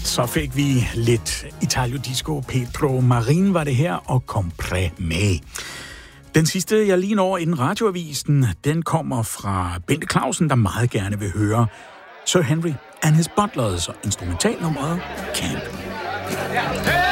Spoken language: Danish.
Så fik vi lidt Italio Disco. Pedro Marin var det her, og Compré Me. Den sidste, jeg lige når inden radioavisen, den kommer fra Bente Clausen, der meget gerne vil høre Sir Henry and His Butlers og instrumentalnummeret Camp.